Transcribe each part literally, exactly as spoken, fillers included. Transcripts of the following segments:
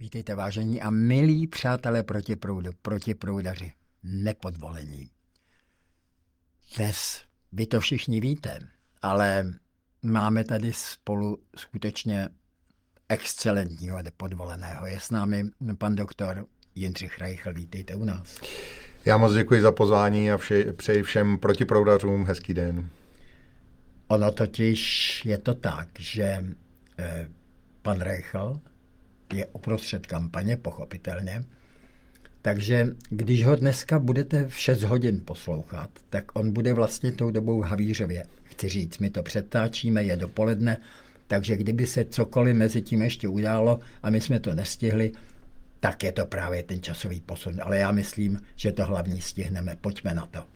Vítejte, vážení a milí přátelé protiproudu, protiproudaři, nepodvolení. Dnes, vy to všichni víte, ale máme tady spolu skutečně excelentního nepodvoleného. Je s námi pan doktor Jindřich Reichl. Vítejte u nás. Já moc děkuji za pozvání a vše, přeji všem protiproudařům hezký den. Ono totiž je to tak, že eh, pan Reichl je uprostřed kampaně, pochopitelně. Takže když ho dneska budete v šest hodin poslouchat, tak on bude vlastně tou dobou havířově. Chci říct, my to přetáčíme, je dopoledne, takže kdyby se cokoliv mezi tím ještě událo a my jsme to nestihli, tak je to právě ten časový posun. Ale já myslím, že to hlavní stihneme. Pojďme na to.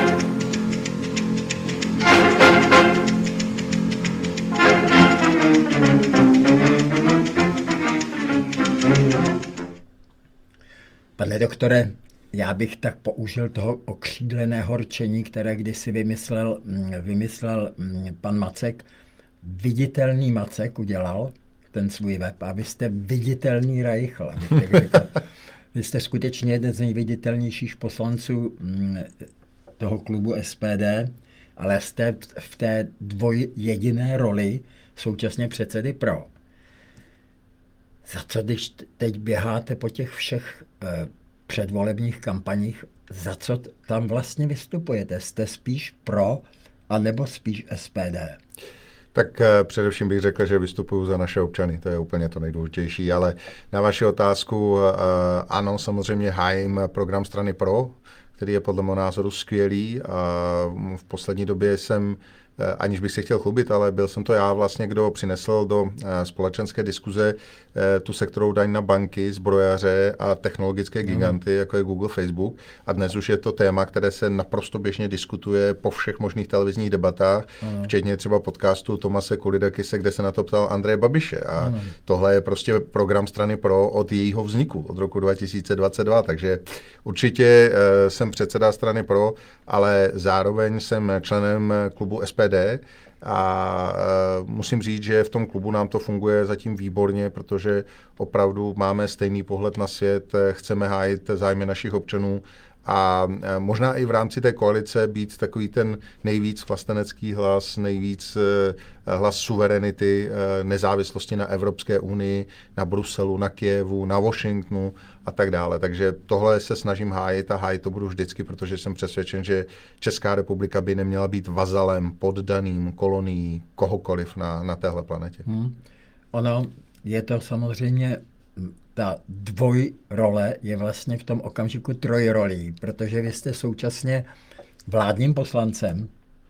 Pane doktore, já bych tak použil toho okřídleného rčení, které kdysi vymyslel, vymyslel pan Macek. Viditelný Macek udělal ten svůj web a vy jste viditelný Reichl. Vy jste skutečně jeden z nejviditelnějších poslanců toho klubu S P D, ale jste v té dvojjediné roli současně předsedy Pro. Za co, když teď běháte po těch všech eh, předvolebních kampaních, za co tam vlastně vystupujete? Jste spíš pro, anebo spíš S P D? Tak eh, především bych řekl, že vystupuju za naše občany, to je úplně to nejdůležitější, ale na vaši otázku, eh, ano, samozřejmě hájím program strany Pro, který je podle mého názoru skvělý a v poslední době jsem, aniž bych se chtěl chlubit, ale byl jsem to já vlastně, kdo přinesl do společenské diskuze tu sektorovou daň na banky, zbrojaře a technologické giganty, jako je Google, Facebook. A dnes už je to téma, které se naprosto běžně diskutuje po všech možných televizních debatách, ano. Včetně třeba podcastu Tomase Kulidakise, kde se na to ptal Andreje Babiše. A ano. Tohle je prostě program strany Pro od jejího vzniku, od roku dva tisíce dvacet dva. Takže určitě jsem předseda strany Pro, ale zároveň jsem členem klubu S P D a musím říct, že v tom klubu nám to funguje zatím výborně, protože opravdu máme stejný pohled na svět, chceme hájit zájmy našich občanů a možná i v rámci té koalice být takový ten nejvíc vlastenecký hlas, nejvíc hlas suverenity, nezávislosti na Evropské unii, na Bruselu, na Kyjevu, na Washingtonu a tak dále. Takže tohle se snažím hájit a hájit to budu vždycky, protože jsem přesvědčen, že Česká republika by neměla být vazalem, poddaným, kolonií, kohokoliv na, na téhle planetě. Hmm. Ono je to samozřejmě, ta dvojrole je vlastně v tom okamžiku trojrolí, protože vy jste současně vládním poslancem,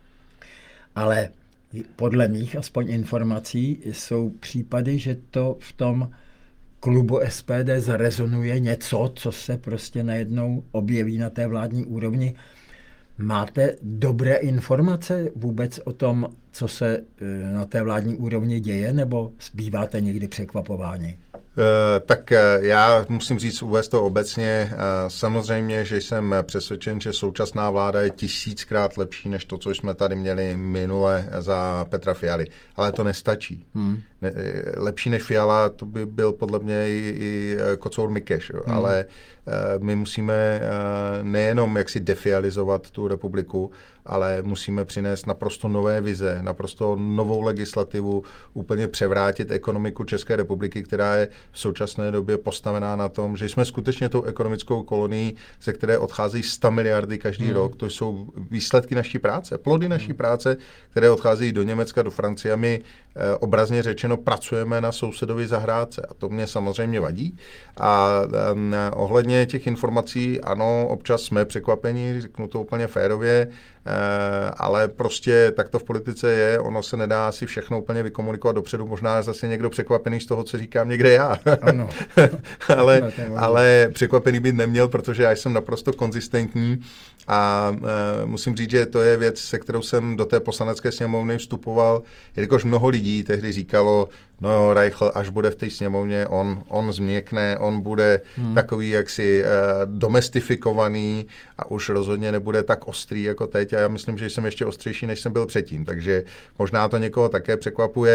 ale podle mých aspoň informací jsou případy, že to v tom klubu S P D zarezonuje něco, co se prostě najednou objeví na té vládní úrovni. Máte dobré informace vůbec o tom, co se na té vládní úrovni děje, nebo býváte někdy překvapováni? Tak já musím říct, uvést to obecně. Samozřejmě, že jsem přesvědčen, že současná vláda je tisíckrát lepší, než to, co jsme tady měli minule za Petra Fialy. Ale to nestačí. Hmm. Lepší než Fiala, to by byl podle mě i, i Kocour Mikeš. Hmm. Ale my musíme nejenom jaksi defializovat tu republiku, ale musíme přinést naprosto nové vize, naprosto novou legislativu, úplně převrátit ekonomiku České republiky, která je v současné době postavená na tom, že jsme skutečně tou ekonomickou kolonií, ze které odcházejí sto miliardy každý hmm. rok. To jsou výsledky naší práce, plody naší práce, které odcházejí do Německa, do Francie. A my eh, obrazně řečeno pracujeme na sousedovi zahrádce. A to mě samozřejmě vadí. A eh, ohledně těch informací, ano, občas jsme překvapeni, řeknu to úplně férově, ale prostě tak to v politice je, ono se nedá asi všechno úplně vykomunikovat dopředu, možná zase někdo překvapený z toho, co říkám někde já. Ano. ale, ale překvapený být neměl, protože já jsem naprosto konzistentní a e, musím říct, že to je věc, se kterou jsem do té poslanecké sněmovny vstupoval, jelikož mnoho lidí tehdy říkalo, no jo, Reichl, až bude v té sněmovně, on, on změkne, on bude hmm. takový jaksi e, domestifikovaný a už rozhodně nebude tak ostrý jako teď. A já myslím, že jsem ještě ostřejší, než jsem byl předtím. Takže možná to někoho také překvapuje,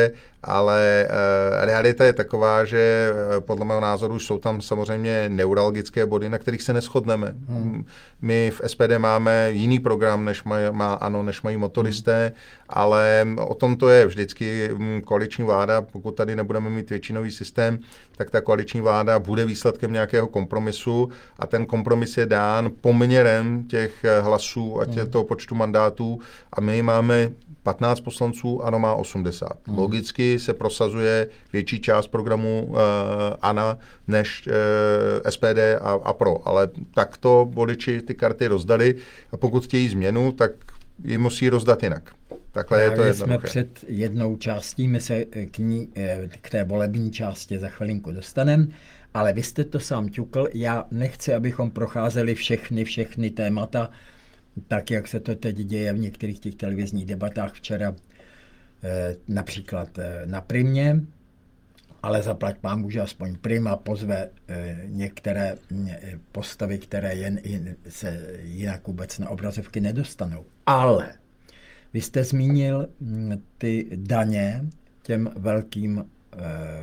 ale uh, realita je taková, že uh, podle mého názoru jsou tam samozřejmě neuralgické body, na kterých se neshodneme. Hmm. My v S P D máme jiný program, než maj, má ANO, než mají motoristé, hmm. ale o tom to je vždycky koaliční vláda, pokud tady nebudeme mít většinový systém, tak ta koaliční vláda bude výsledkem nějakého kompromisu a ten kompromis je dán poměrem těch hlasů a těch toho počtu mandátů a my máme patnáct poslanců, ANO má osmdesát. Hmm. Logicky se prosazuje větší část programu uh, ANO než uh, S P D a, a pro, ale takto voliči ty karty rozdali a pokud chtějí změnu, tak ji musí rozdat jinak. Takhle je to jednoduché. Jsme před jednou částí, my se k, ní, k té volební části za chvilinku dostaneme, ale vy jste to sám ťukl, já nechci, abychom procházeli všechny, všechny témata, tak jak se to teď děje v některých těch televizních debatách včera, například na Primě, ale zaplať pánbůh, že aspoň Prima pozve některé postavy, které jen se jinak vůbec na obrazovky nedostanou. Ale vy jste zmínil ty daně těm velkým eh,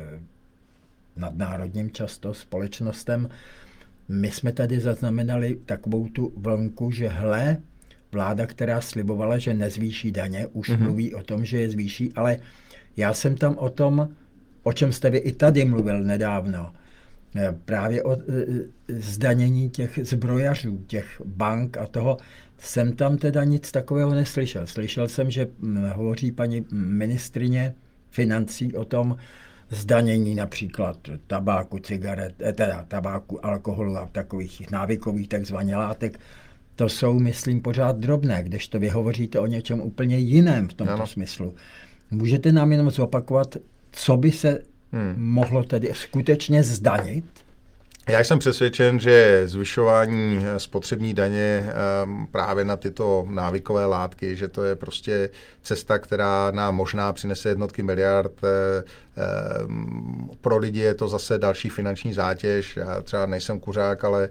nadnárodním často společnostem. My jsme tady zaznamenali takovou tu vlnku, že hle, vláda, která slibovala, že nezvýší daně, už mm-hmm. mluví o tom, že je zvýší, ale já jsem tam o tom, o čem jste vy i tady mluvil nedávno, právě o zdanění těch zbrojařů, těch bank a toho, jsem tam teda nic takového neslyšel. Slyšel jsem, že hovoří paní ministrině financí o tom zdanění například tabáku, cigaret, teda tabáku, alkoholu a takových návykových takzvaných látek. To jsou, myslím, pořád drobné, kdežto vy hovoříte o něčem úplně jiném v tomto ano. smyslu. Můžete nám jenom zopakovat, co by se hmm. mohlo tedy skutečně zdanit? Já jsem přesvědčen, že zvyšování spotřební daně právě na tyto návykové látky, že to je prostě cesta, která nám možná přinese jednotky miliard. Pro lidi je to zase další finanční zátěž. Já třeba nejsem kuřák, ale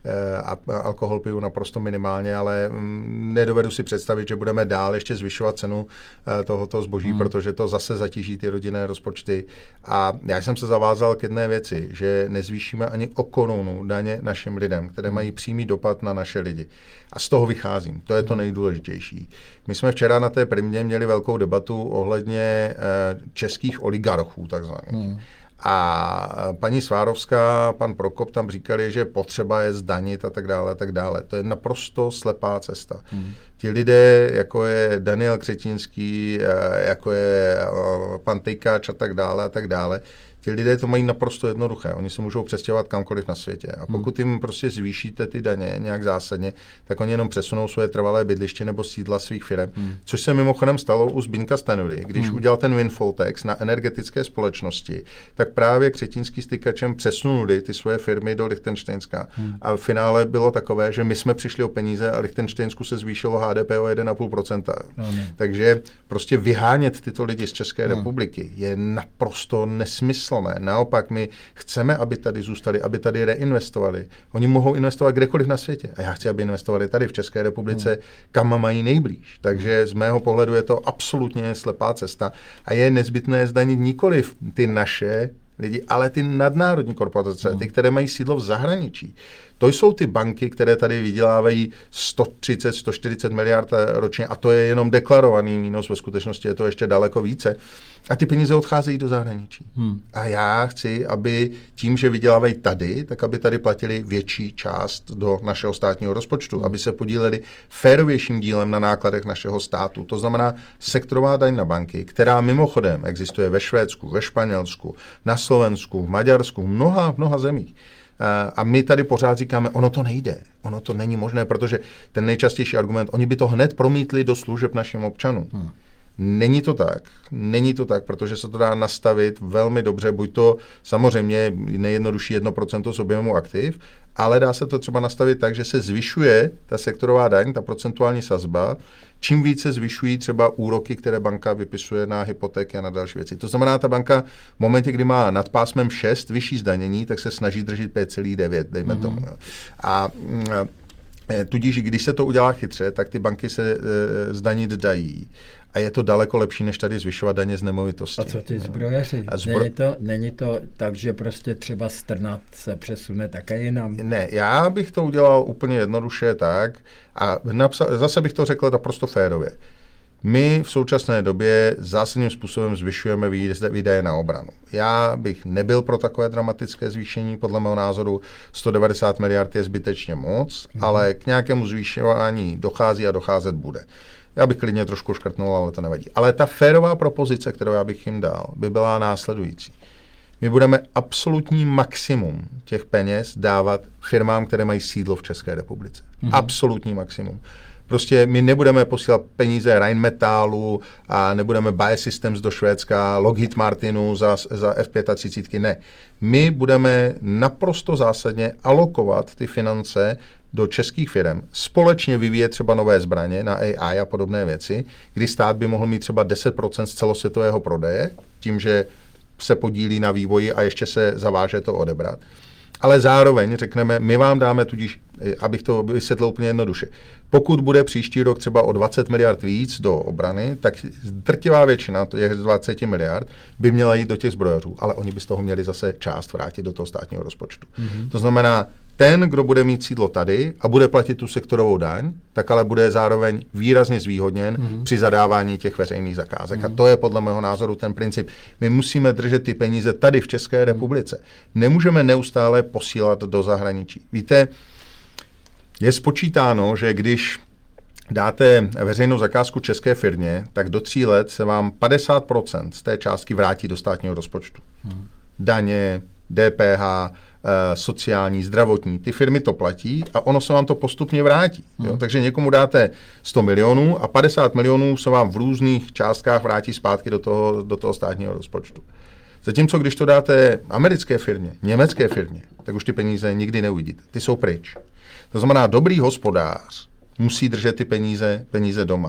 alkohol piju naprosto minimálně, ale nedovedu si představit, že budeme dál ještě zvyšovat cenu tohoto zboží, hmm. protože to zase zatíží ty rodinné rozpočty. A já jsem se zavázal k jedné věci, že nezvýšíme ani o korunu daně našim lidem, které mají přímý dopad na naše lidi. A z toho vycházím. To je to nejdůležitější. My jsme včera na té Primě měli velkou debatu ohledně českých oligarchů, takzvaných. Hmm. A paní Svárovská, pan Prokop tam říkali, že potřeba je zdanit a tak dále, a tak dále. To je naprosto slepá cesta. Hmm. Ti lidé, jako je Daniel Křetínský, jako je pan Tejkáč a tak dále, a tak dále, ti lidé to mají naprosto jednoduché. Oni se můžou přestěhovat kamkoliv na světě. A pokud jim prostě zvýšíte ty daně nějak zásadně, tak oni jenom přesunou svoje trvalé bydliště nebo sídla svých firem. Hmm. Což se mimochodem stalo u Zbyňka Stanjury. Když hmm. udělal ten windfall tax na energetické společnosti, tak právě Křetínský s Tykačem přesunuli ty svoje firmy do Lichtenštejnska. Hmm. A v finále bylo takové, že my jsme přišli o peníze a Lichtenštejnsku se zvýšilo H D P o jedna celá pět procenta. Hmm. Takže prostě vyhánět tyto lidi z České hmm. republiky je naprosto nesmysl. Naopak my chceme, aby tady zůstali, aby tady reinvestovali. Oni mohou investovat kdekoliv na světě. A já chci, aby investovali tady v České republice, hmm. kam mají nejblíž. Takže z mého pohledu je to absolutně slepá cesta. A je nezbytné zdanit nikoliv ty naše lidi, ale ty nadnárodní korporace, hmm. ty, které mají sídlo v zahraničí. To jsou ty banky, které tady vydělávají sto třicet, sto čtyřicet miliard ročně a to je jenom deklarovaný mínus, ve skutečnosti je to ještě daleko více. A ty peníze odcházejí do zahraničí. Hmm. A já chci, aby tím, že vydělávají tady, tak aby tady platili větší část do našeho státního rozpočtu, hmm. aby se podíleli férovějším dílem na nákladech našeho státu. To znamená sektorová daň na banky, která mimochodem existuje ve Švédsku, ve Španělsku, na Slovensku, v Maďarsku, v mnoha, v mnoha zemích. A my tady pořád říkáme, ono to nejde, ono to není možné, protože ten nejčastější argument, oni by to hned promítli do služeb našim občanům. Hmm. Není to tak, není to tak, protože se to dá nastavit velmi dobře, buď to samozřejmě nejjednodušší jedno procento z objemu aktiv, ale dá se to třeba nastavit tak, že se zvyšuje ta sektorová daň, ta procentuální sazba, čím více zvyšují třeba úroky, které banka vypisuje na hypotéky a na další věci. To znamená, ta banka v momentě, kdy má nad pásmem šest vyšší zdanění, tak se snaží držet pět celá devět, dejme mm-hmm. tomu. A tudíž, když se to udělá chytře, tak ty banky se e, zdanit dají. A je to daleko lepší, než tady zvyšovat daně z nemovitosti. A co ty zbrojaři? Zbro... Není, to, není to tak, že prostě třeba Strnad se přesune také jinam? Ne, já bych to udělal úplně jednoduše tak a napsa- zase bych to řekl naprosto férově. My v současné době zásadním způsobem zvyšujeme výdaje na obranu. Já bych nebyl pro takové dramatické zvýšení, podle mého názoru sto devadesát miliard je zbytečně moc, mm. ale k nějakému zvýšování dochází a docházet bude. Já bych klidně trošku škrtnul, ale to nevadí. Ale ta férová propozice, kterou já bych jim dal, by byla následující. My budeme absolutní maximum těch peněz dávat firmám, které mají sídlo v České republice. Mm. Absolutní maximum. Prostě my nebudeme posílat peníze Rheinmetallu a nebudeme Bayer Systems do Švédska, Lockheed Martinu za, za F třicet pět. Ne. My budeme naprosto zásadně alokovat ty finance do českých firm, společně vyvíjet třeba nové zbraně na A I a podobné věci, kdy stát by mohl mít třeba deset procent z celosvětového prodeje, tím, že se podílí na vývoji a ještě se zaváže to odebrat. Ale zároveň řekneme, my vám dáme tudíž, abych to vysvětlil úplně jednoduše, pokud bude příští rok třeba o dvacet miliard víc do obrany, tak drtivá většina, to je dvacet miliard, by měla jít do těch zbrojařů, ale oni by z toho měli zase část vrátit do toho státního rozpočtu. Mm-hmm. To znamená, ten, kdo bude mít sídlo tady a bude platit tu sektorovou daň, tak ale bude zároveň výrazně zvýhodněn mm-hmm. při zadávání těch veřejných zakázek. Mm-hmm. A to je podle mého názoru ten princip. My musíme držet ty peníze tady v České republice. Nemůžeme neustále posílat do zahraničí. Víte, je spočítáno, že když dáte veřejnou zakázku české firmě, tak do tří let se vám padesát procent z té částky vrátí do státního rozpočtu. Mm-hmm. Daně, D P H, sociální, zdravotní, ty firmy to platí a ono se vám to postupně vrátí. Jo? Hmm. Takže někomu dáte sto milionů a padesát milionů se vám v různých částkách vrátí zpátky do toho, do toho státního rozpočtu. Zatímco když to dáte americké firmě, německé firmě, tak už ty peníze nikdy neuvidíte. Ty jsou pryč. To znamená, dobrý hospodář musí držet ty peníze, peníze doma.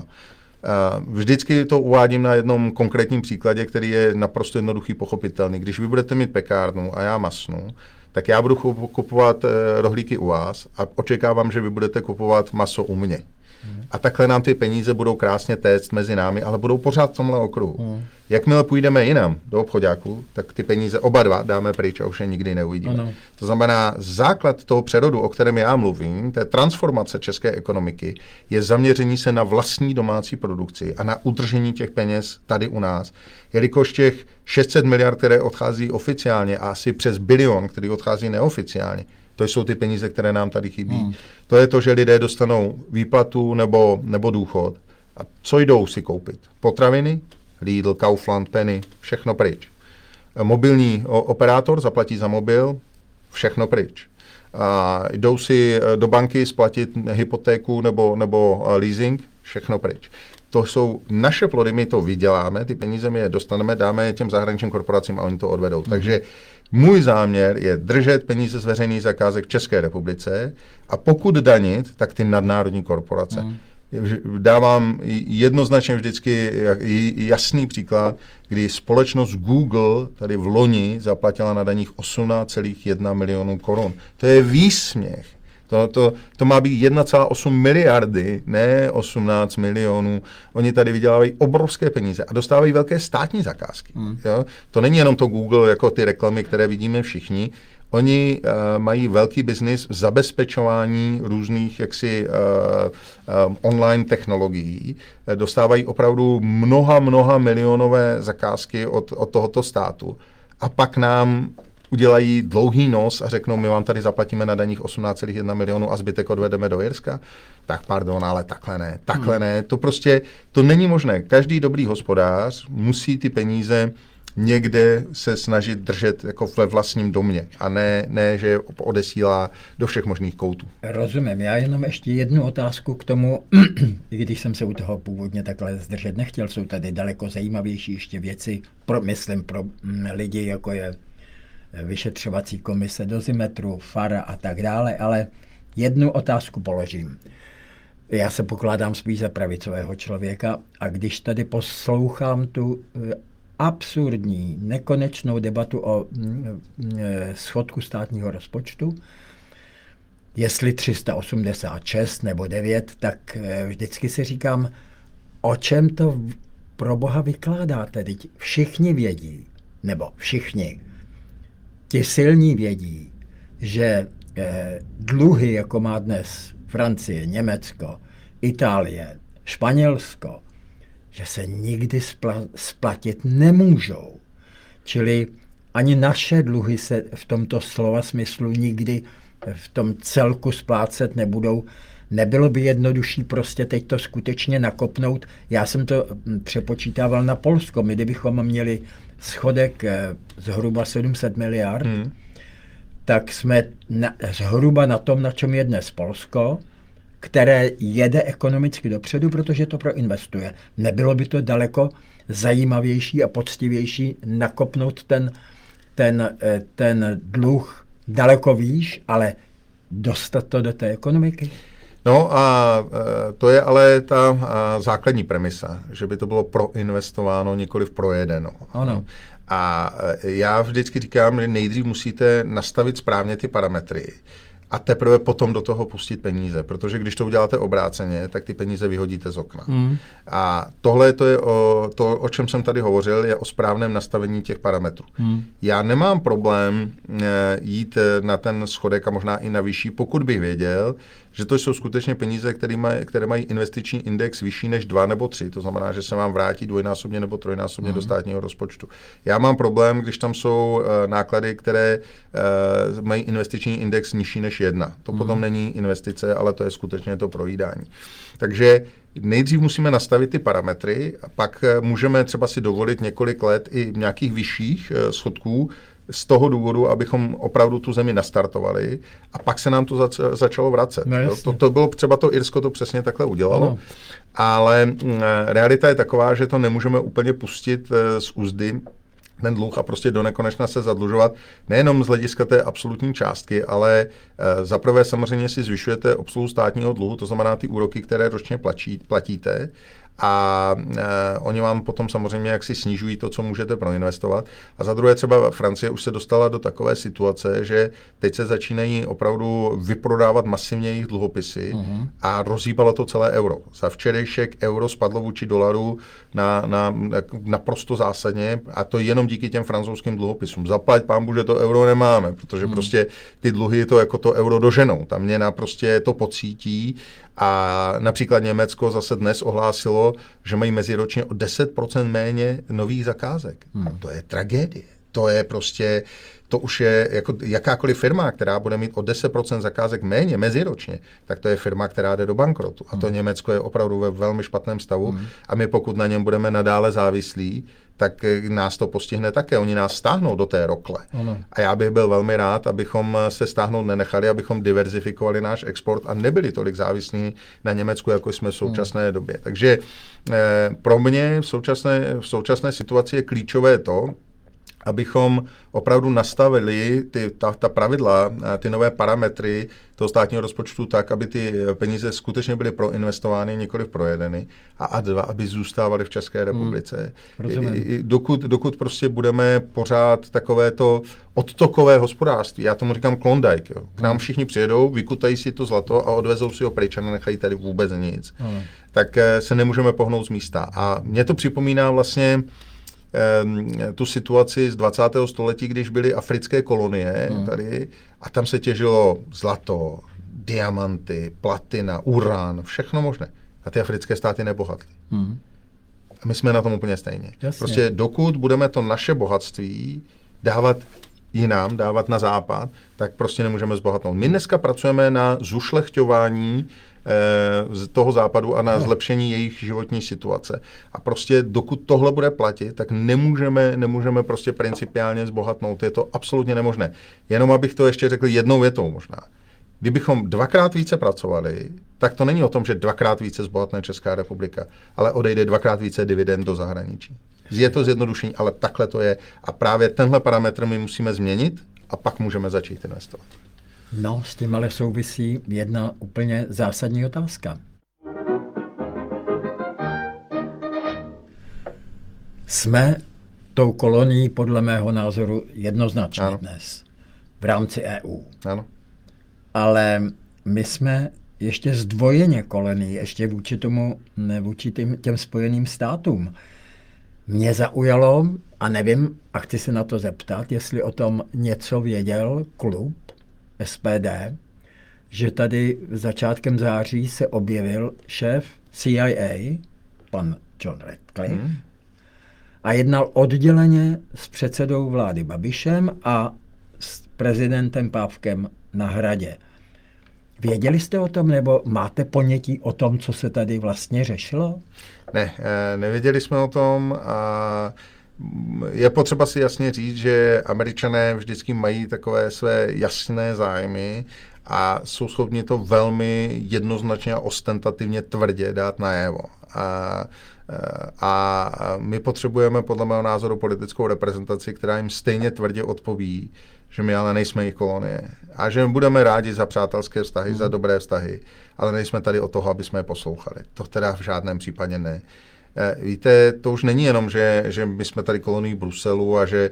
Vždycky to uvádím na jednom konkrétním příkladě, který je naprosto jednoduchý, pochopitelný. Když vy budete mít pekárnu a já masnu, tak já budu kupovat rohlíky u vás a očekávám, že vy budete kupovat maso u mě. Hmm. A takhle nám ty peníze budou krásně téct mezi námi, ale budou pořád v tomhle okruhu. Hmm. Jakmile půjdeme jinam do obchodáku, tak ty peníze oba dva dáme pryč a už je nikdy neuvidíme. Ano. To znamená, základ toho přerodu, o kterém já mluvím, té transformace české ekonomiky, je zaměření se na vlastní domácí produkci a na udržení těch peněz tady u nás. Jelikož těch šest set miliard, které odchází oficiálně a asi přes bilion, který odchází neoficiálně, to jsou ty peníze, které nám tady chybí. Hmm. To je to, že lidé dostanou výplatu nebo, nebo důchod. A co jdou si koupit? Potraviny? Lidl, Kaufland, Penny, všechno pryč. Mobilní operátor zaplatí za mobil, všechno pryč. A jdou si do banky splatit hypotéku nebo, nebo leasing, všechno pryč. To jsou naše plody, my to vyděláme, ty peníze my je dostaneme, dáme je těm zahraničním korporacím a oni to odvedou. Hmm. Takže můj záměr je držet peníze z veřejných zakázek v České republice a pokud danit, tak ty nadnárodní korporace. Hmm. Dávám jednoznačně vždycky jasný příklad, kdy společnost Google tady v loni zaplatila na daních osmnáct celá jedna milionů korun. To je výsměch. To, to, to má být jedna celá osm miliardy, ne osmnáct milionů. Oni tady vydělávají obrovské peníze a dostávají velké státní zakázky. Hmm. Jo? To není jenom to Google, jako ty reklamy, které vidíme všichni. Oni uh, mají velký biznis v zabezpečování různých jaksi uh, um, online technologií. Dostávají opravdu mnoha, mnoha milionové zakázky od, od tohoto státu. A pak nám udělají dlouhý nos a řeknou, my vám tady zaplatíme na daních osmnáct celá jedna milionu a zbytek odvedeme do Jirska. Tak pardon, ale takhle ne, takhle hmm. ne. To prostě, to není možné. Každý dobrý hospodář musí ty peníze někde se snažit držet jako ve vlastním domě a ne, ne, že odesílá do všech možných koutů. Rozumím. Já jenom ještě jednu otázku k tomu, i když jsem se u toho původně takhle zdržet nechtěl, jsou tady daleko zajímavější ještě věci, pro, myslím, pro lidi, jako je vyšetřovací komise Dozimetru, Fara a tak dále, ale jednu otázku položím. Já se pokládám spíš za pravicového člověka a když tady poslouchám tu absurdní, nekonečnou debatu o schodku státního rozpočtu, jestli tři sta osmdesát šest nebo devět, tak vždycky si říkám, o čem to pro boha vykládáte? Teď všichni vědí, nebo všichni, ti silní vědí, že eh, dluhy, jako má dnes Francie, Německo, Itálie, Španělsko, že se nikdy spla- splatit nemůžou. Čili ani naše dluhy se v tomto slova smyslu nikdy v tom celku splácet nebudou. Nebylo by jednodušší prostě teď to skutečně nakopnout. Já jsem to přepočítával na Polsko. My kdybychom měli schodek zhruba sedm set miliard, hmm. tak jsme na, zhruba na tom, na čem je dnes Polsko, které jede ekonomicky dopředu, protože to proinvestuje. Nebylo by to daleko zajímavější a poctivější nakopnout ten, ten, ten dluh daleko výš, ale dostat to do té ekonomiky? No a to je ale ta základní premisa, že by to bylo proinvestováno, nikoliv projedeno. Ano. A já vždycky říkám, že nejdřív musíte nastavit správně ty parametry a teprve potom do toho pustit peníze, protože když to uděláte obráceně, tak ty peníze vyhodíte z okna. Mm. A tohle to je o, to, o čem jsem tady hovořil, je o správném nastavení těch parametrů. Mm. Já nemám problém e, jít na ten schodek a možná i na vyšší, pokud bych věděl, že to jsou skutečně peníze, které mají, které mají investiční index vyšší než dva nebo tři, to znamená, že se vám vrátí dvojnásobně nebo trojnásobně mm. do státního rozpočtu. Já mám problém, když tam jsou uh, náklady, které uh, mají investiční index nižší než jedna. To mm. potom není investice, ale to je skutečně to projídání. Takže nejdřív musíme nastavit ty parametry a pak uh, můžeme třeba si dovolit několik let i nějakých vyšších uh, schodků, z toho důvodu, abychom opravdu tu zemi nastartovali a pak se nám to zač- začalo vracet. No, to, to bylo třeba to Irsko to přesně takhle udělalo, no. Ale m, realita je taková, že to nemůžeme úplně pustit e, z úzdy ten dluh a prostě do nekonečna se zadlužovat, nejenom z hlediska té absolutní částky, ale e, zaprvé samozřejmě si zvyšujete obsluhu státního dluhu, to znamená ty úroky, které ročně platí, platíte, a e, oni vám potom samozřejmě jaksi snižují to, co můžete proinvestovat. A za druhé třeba Francie už se dostala do takové situace, že teď se začínají opravdu vyprodávat masivně jejich dluhopisy uh-huh. a rozhýbalo to celé euro. Za včerejšek euro spadlo vůči dolaru na, na, naprosto zásadně a to jenom díky těm francouzským dluhopisům. Zaplať pánbu, že to euro nemáme, protože uh-huh. prostě ty dluhy to jako to euro doženou. Ta měna prostě to pocítí. A například Německo zase dnes ohlásilo, že mají meziročně o deset procent méně nových zakázek. Hmm. A to je tragédie. To je prostě, to už je jako jakákoliv firma, která bude mít o deset procent zakázek méně meziročně, tak to je firma, která jde do bankrotu. A to hmm. Německo je opravdu ve velmi špatném stavu. Hmm. A my pokud na něm budeme nadále závislí, tak nás to postihne také. Oni nás stáhnou do té rokle. Ano. A já bych byl velmi rád, abychom se stáhnout nenechali, abychom diverzifikovali náš export a nebyli tolik závislí na Německu, jako jsme v současné hmm. době. Takže eh, pro mě v současné, v současné situaci je klíčové to, abychom opravdu nastavili ty, ta, ta pravidla, ty nové parametry toho státního rozpočtu tak, aby ty peníze skutečně byly proinvestovány, nikoliv projedeny, a A dva, aby zůstávaly v České republice. Hmm, I, i, dokud, dokud prostě budeme pořád takovéto odtokové hospodářství, já tomu říkám Klondike, jo. K nám všichni přijedou, vykutají si to zlato a odvezou si ho pryč a nenechají tady vůbec nic. Hmm. Tak se nemůžeme pohnout z místa. A mě to připomíná vlastně tu situaci z dvacátého století, když byly africké kolonie hmm. tady a tam se těžilo zlato, diamanty, platina, uran, všechno možné. A ty africké státy nebohatly. Hmm. A my jsme na tom úplně stejně. Jasně. Prostě dokud budeme to naše bohatství dávat jinam, dávat na západ, tak prostě nemůžeme zbohatnout. My dneska pracujeme na zušlechťování z toho západu a na zlepšení jejich životní situace. A prostě dokud tohle bude platit, tak nemůžeme, nemůžeme prostě principiálně zbohatnout. Je to absolutně nemožné. Jenom abych to ještě řekl jednou větou možná. Kdybychom dvakrát více pracovali, tak to není o tom, že dvakrát více zbohatne Česká republika, ale odejde dvakrát více dividend do zahraničí. Je to zjednodušení, ale takhle to je. A právě tenhle parametr my musíme změnit a pak můžeme začít investovat. No, s tím ale souvisí jedna úplně zásadní otázka. Jsme tou kolonií podle mého názoru jednoznačně ano. dnes v rámci E U. Ano. Ale my jsme ještě zdvojeně kolonií, ještě vůči tomu, vůči těm, těm Spojeným státům. Mě zaujalo, a nevím, a chci se na to zeptat, jestli o tom něco věděl klub S P D, že tady začátkem září se objevil šéf C I A, pan John Ratcliffe, hmm. a jednal odděleně s předsedou vlády Babišem a s prezidentem Pávkem na Hradě. Věděli jste o tom, nebo máte ponětí o tom, co se tady vlastně řešilo? Ne, nevěděli jsme o tom a je potřeba si jasně říct, že Američané vždycky mají takové své jasné zájmy a jsou schopni to velmi jednoznačně a ostentativně tvrdě dát najevo. A, a my potřebujeme podle mého názoru politickou reprezentaci, která jim stejně tvrdě odpoví, že my ale nejsme jejich kolonie a že budeme rádi za přátelské vztahy, mm. za dobré vztahy, ale nejsme tady od toho, aby jsme je poslouchali. To teda v žádném případě ne. Víte, to už není jenom, že, že my jsme tady kolonií Bruselu a že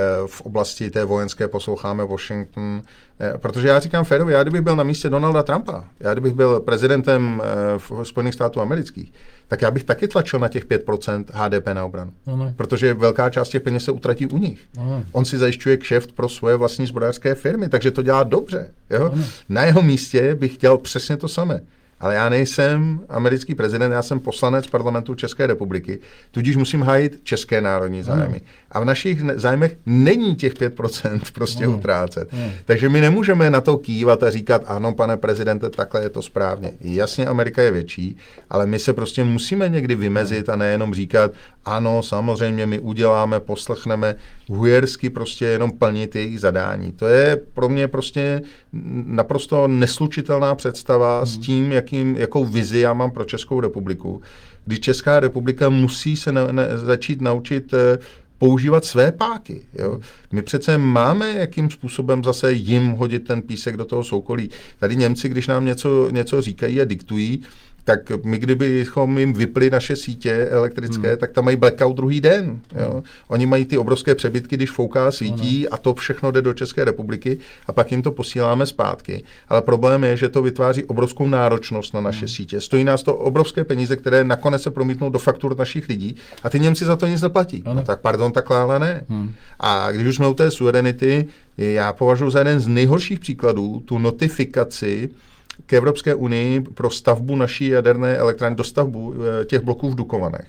v oblasti té vojenské posloucháme Washington, protože já říkám férově, já kdybych byl na místě Donalda Trumpa, já kdybych byl prezidentem Spojených států amerických, tak já bych taky tlačil na těch pět procent H D P na obranu. Ano. Protože velká část těch peněz se utratí u nich. Ano. On si zajišťuje kšeft pro svoje vlastní zbrojařské firmy, takže to dělá dobře. Jo? Na jeho místě bych dělal přesně to samé. Ale já nejsem americký prezident, já jsem poslanec parlamentu České republiky, tudíž musím hájit české národní zájmy. Mm. A v našich zájmech není těch pět procent prostě mm. utrácet. Mm. Takže my nemůžeme na to kývat a říkat, ano, pane prezidente, takhle je to správně. Jasně, Amerika je větší, ale my se prostě musíme někdy vymezit a nejenom říkat, ano, samozřejmě my uděláme, poslechneme, hujersky prostě jenom plnit jejich zadání. To je pro mě prostě naprosto neslučitelná představa mm. s tím, jakým, jakou vizi já mám pro Českou republiku. Když Česká republika musí se na, na, začít naučit eh, používat své páky. Jo? My přece máme jakým způsobem zase jim hodit ten písek do toho soukolí. Tady Němci, když nám něco, něco říkají a diktují, tak my kdybychom jim vypli naše sítě elektrické, hmm. tak tam mají blackout druhý den. Jo? Hmm. Oni mají ty obrovské přebytky, když fouká svítí hmm. a to všechno jde do České republiky a pak jim to posíláme zpátky. Ale problém je, že to vytváří obrovskou náročnost na naše hmm. sítě. Stojí nás to obrovské peníze, které nakonec se promítnou do faktur našich lidí a ty Němci za to nic neplatí. No, tak pardon, takhle ale ne. Hmm. A když už jsme u té suverenity, já považuji za jeden z nejhorších příkladů tu notifikaci k Evropské unii pro stavbu naší jaderné elektrárny, dostavbu těch bloků v Dukovanech.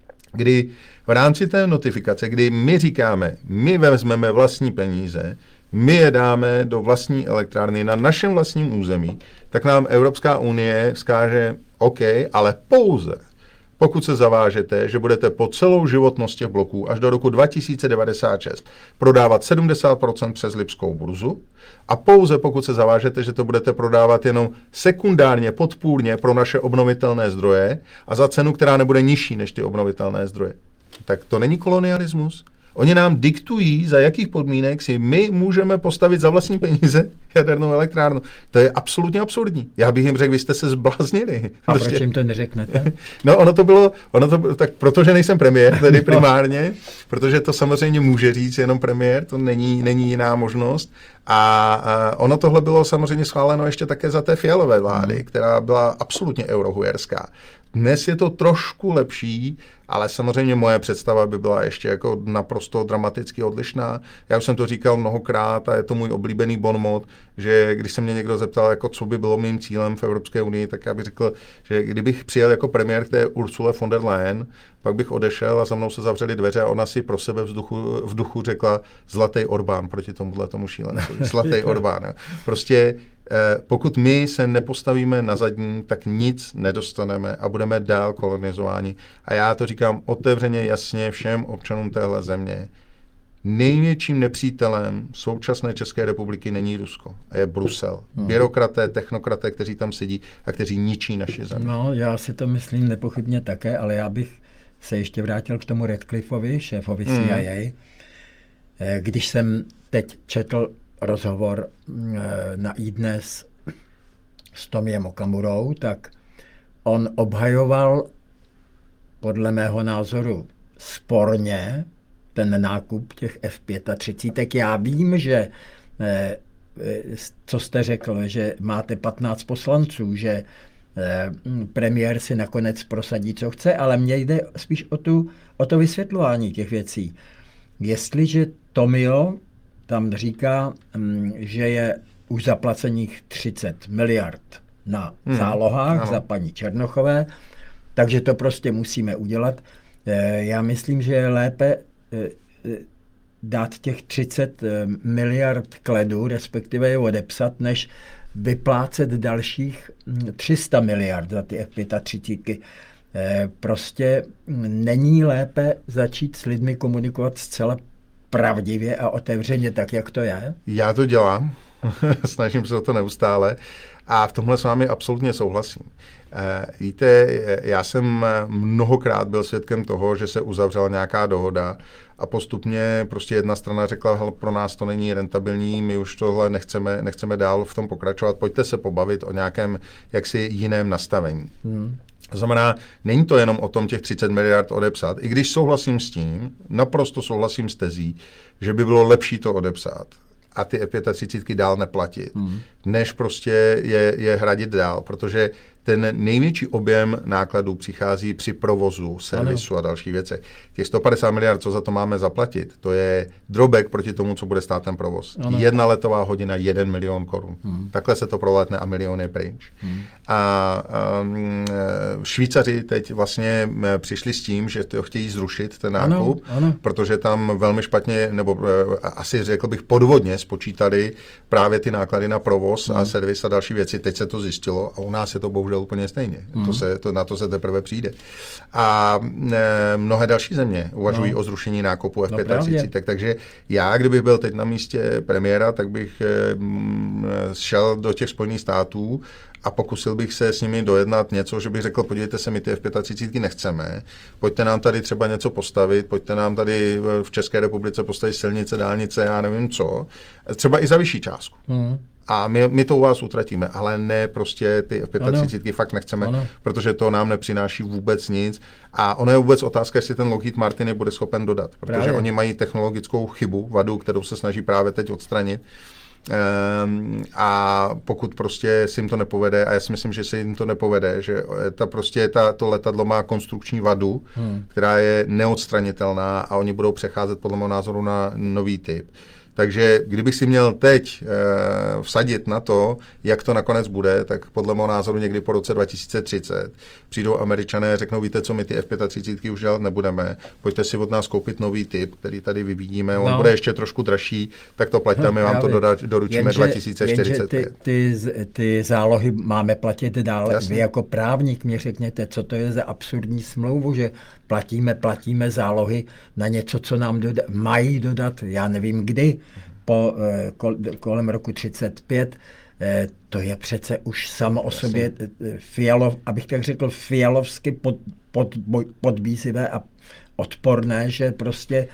Kdy v rámci té notifikace, kdy my říkáme, my vezmeme vlastní peníze, my je dáme do vlastní elektrárny na našem vlastním území, tak nám Evropská unie vzkáže, OK, ale pouze pokud se zavážete, že budete po celou životnost těch bloků až do roku dva tisíce devadesát šest prodávat sedmdesát procent přes Lipskou burzu a pouze pokud se zavážete, že to budete prodávat jenom sekundárně, podpůrně pro naše obnovitelné zdroje a za cenu, která nebude nižší než ty obnovitelné zdroje. Tak to není kolonialismus? Oni nám diktují, za jakých podmínek si my můžeme postavit za vlastní peníze jadernou elektrárnu. To je absolutně absurdní. Já bych jim řekl, vy jste se zbláznili. A prostě. Proč jim to neřeknete? No ono to bylo, ono to bylo, tak protože nejsem premiér, tedy primárně, protože to samozřejmě může říct jenom premiér, to není, není jiná možnost. A, a ono tohle bylo samozřejmě schváleno ještě také za té Fialové vlády, hmm. která byla absolutně eurohujerská. Dnes je to trošku lepší, ale samozřejmě moje představa by byla ještě jako naprosto dramaticky odlišná. Já už jsem to říkal mnohokrát a je to můj oblíbený bonmot, že když se mě někdo zeptal, jako co by bylo mým cílem v Evropské unii, tak já bych řekl, že kdybych přijel jako premiér k té Ursule von der Leyen, pak bych odešel a za mnou se zavřely dveře a ona si pro sebe v duchu, v duchu řekla zlatý Orbán proti tomuhle tomu šílenci. Zlatý Orbán. Prostě pokud my se nepostavíme na zadní, tak nic nedostaneme a budeme dál kolonizováni. A já to říkám otevřeně, jasně všem občanům téhle země. Největším nepřítelem současné České republiky není Rusko, a je Brusel. Byrokraté, technokraté, kteří tam sedí a kteří ničí naši zemi. No, já si to myslím nepochybně také, ale já bych se ještě vrátil k tomu Ratcliffeovi, šéfovi C I A. Hmm. Když jsem teď četl rozhovor na iDnes s Tomiem Okamurou, tak on obhajoval podle mého názoru sporně ten nákup těch F třicet pět. Já vím, že co jste řekl, že máte patnáct poslanců, že premiér si nakonec prosadí, co chce, ale mně jde spíš o, tu, o to vysvětlování těch věcí. Jestliže Tomio tam říká, že je už zaplacených třicet miliard na hmm, zálohách ano. za paní Černochové, takže to prostě musíme udělat. Já myslím, že je lépe dát těch třicet miliard k ledu, respektive je odepsat, než vyplácet dalších tři sta miliard za ty F třicet pět. Prostě není lépe začít s lidmi komunikovat zcela pravdivě a otevřeně tak, jak to je? Já to dělám, snažím se o to neustále a v tomhle s vámi absolutně souhlasím. Víte, já jsem mnohokrát byl svědkem toho, že se uzavřela nějaká dohoda a postupně prostě jedna strana řekla, hele, pro nás to není rentabilní, my už tohle nechceme, nechceme dál v tom pokračovat, pojďte se pobavit o nějakém jaksi jiném nastavení. Hmm. To znamená, není to jenom o tom těch třicet miliard odepsat, i když souhlasím s tím, naprosto souhlasím s tezí, že by bylo lepší to odepsat a ty F třicet pět dál neplatit, hmm. než prostě je, je hradit dál, protože ten největší objem nákladů přichází při provozu, servisu ano. a další věci. Těch sto padesát miliard, co za to máme zaplatit, to je drobek proti tomu, co bude stát ten provoz. Ano. Jedna letová hodina, jeden milion korun. Hmm. Takhle se to proletne a milion je pryč. Hmm. A um, Švýcaři teď vlastně přišli s tím, že to chtějí zrušit ten nákup, ano, ano. protože tam velmi špatně, nebo asi řekl bych podvodně spočítali právě ty náklady na provoz hmm. a servis a další věci. Teď se to zjistilo a u nás je to bohužel úplně stejně. Mm. To se, to, na to se teprve přijde. A e, mnohé další země uvažují no. o zrušení nákupu F třicet pět. No, takže já, kdybych byl teď na místě premiéra, tak bych e, šel do těch Spojených států a pokusil bych se s nimi dojednat něco, že bych řekl, podívejte se, my ty F třicet pět nechceme, pojďte nám tady třeba něco postavit, pojďte nám tady v České republice postavit silnice, dálnice, já nevím co, třeba i za vyšší částku. Mm. A my, my to u vás utratíme, ale ne prostě ty F třicet pět fakt nechceme, ano. protože to nám nepřináší vůbec nic. A ono je vůbec otázka, jestli ten Lockheed Martin je bude schopen dodat, protože právě. Oni mají technologickou chybu, vadu, kterou se snaží právě teď odstranit. Um, a pokud prostě si jim to nepovede, a já si myslím, že se jim to nepovede, že ta prostě ta, to letadlo má konstrukční vadu, hmm. která je neodstranitelná a oni budou přecházet podle mého názoru na nový typ. Takže kdybych si měl teď e, vsadit na to, jak to nakonec bude, tak podle mého názoru někdy po roce dva tisíce třicet přijdou Američané a řeknou, víte co, my ty F třicet pět už dělat nebudeme, pojďte si od nás koupit nový typ, který tady vyvíjíme, on no. bude ještě trošku dražší, tak to plaťte, my vám to doda, doručíme jenže, dva tisíce čtyřicet pět. Ty, ty, ty zálohy máme platit dál. Jasně. Vy jako právník mi řekněte, co to je za absurdní smlouvu, že platíme, platíme zálohy na něco, co nám doda- mají dodat, já nevím kdy, po, kol, kolem roku třicet pět, to je přece už samo o sobě fialov, abych tak řekl, fialovsky pod, pod, podvízivé a odporné, že prostě